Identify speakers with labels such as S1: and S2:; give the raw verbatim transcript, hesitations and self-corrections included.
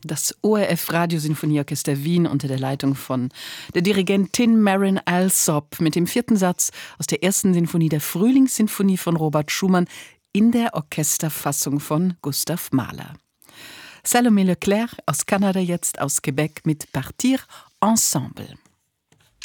S1: Das O R F Radiosinfonieorchester Wien unter der Leitung von der Dirigentin Marin Alsop mit dem vierten Satz aus der ersten Sinfonie der Frühlingssinfonie von Robert Schumann in der Orchesterfassung von Gustav Mahler. Salomé Leclerc aus Kanada jetzt aus Quebec mit Partir Ensemble.